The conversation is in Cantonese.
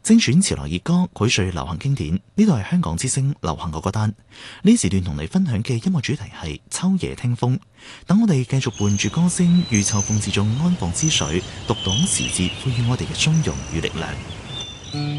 精選潮流熱歌，膾萃流行經典。呢度係香港之聲流行歌歌單。呢時段同你分享嘅音樂主題係秋夜聽風。等我哋繼續伴住歌聲，於秋風之中安放之水，讀懂時節賦予我哋嘅從容與力量。